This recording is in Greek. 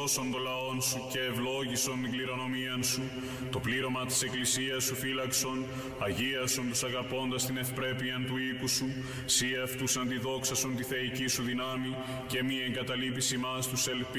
σώσον το λαόν σου και ευλόγησον την κληρονομίαν σου, το πλήρωμα της εκκλησίας σου φύλαξον, αγίασον τους αγαπώντας την ευπρέπειαν του οίκου σου, σύ αυτούς αντιδόξασον τη θεϊκή σου δυνάμει και μη εγκαταλείπεις ημάς τους ελπίδες.